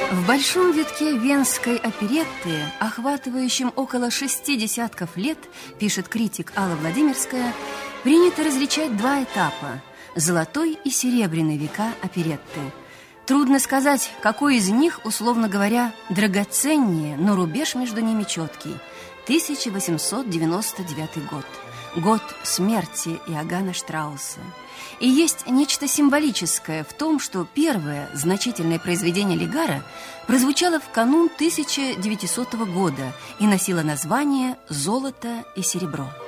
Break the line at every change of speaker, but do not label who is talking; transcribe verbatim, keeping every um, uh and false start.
В большом витке венской оперетты, охватывающем около шести десятков лет, пишет критик Алла Владимирская, принято различать два этапа – золотой и серебряный века оперетты. Трудно сказать, какой из них, условно говоря, драгоценнее, но рубеж между ними четкий – тысяча восемьсот девяносто девятый год, год смерти Иоганна Штрауса. И есть нечто символическое в том, что первое значительное произведение Лигара прозвучало в канун тысяча девятисотого года и носило название «Золото и серебро».